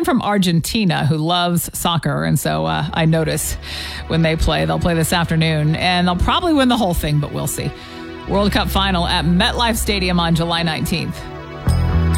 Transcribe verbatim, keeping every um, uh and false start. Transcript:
friend from Argentina who loves soccer, and so uh, I notice when they play. They'll play this afternoon, and they'll probably win the whole thing, but we'll see. World Cup final at MetLife Stadium on July nineteenth.